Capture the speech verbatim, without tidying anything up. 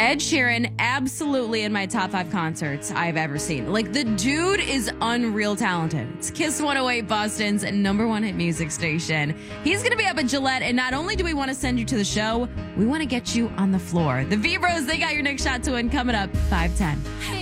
Ed Sheeran, absolutely in my top five concerts I've ever seen. Like, the dude is unreal talented. It's Kiss one oh eight Boston's number one hit music station. He's going to be up at Gillette, and not only do we want to send you to the show, we want to get you on the floor. The V-Bros, they got your next shot to win coming up five ten.